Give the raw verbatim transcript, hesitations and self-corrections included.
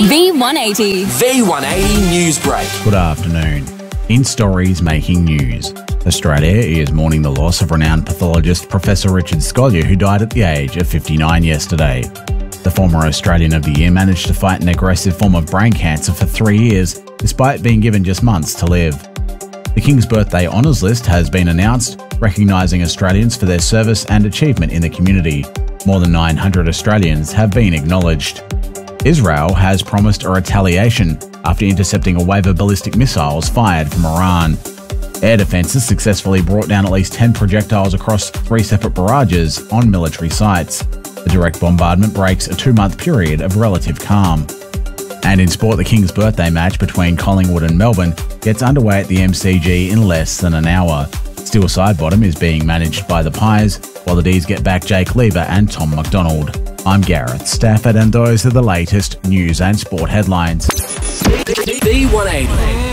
V one eighty. V one eighty News Break. Good afternoon. In stories making news, Australia is mourning the loss of renowned pathologist Professor Richard Scolyer, who died at the age of fifty-nine yesterday. The former Australian of the Year managed to fight an aggressive form of brain cancer for three years, despite being given just months to live. The King's Birthday Honours List has been announced, recognising Australians for their service and achievement in the community. More than nine hundred Australians have been acknowledged. Israel has promised a retaliation after intercepting a wave of ballistic missiles fired from Iran. Air defences successfully brought down at least ten projectiles across three separate barrages on military sites. The direct bombardment breaks a two-month period of relative calm. And in sport, the King's Birthday match between Collingwood and Melbourne gets underway at the M C G in less than an hour. Steel Sidebottom is being managed by the Pies, while the D's get back Jake Lieber and Tom McDonald. I'm Gareth Stafford, and those are the latest news and sport headlines. V one eighty.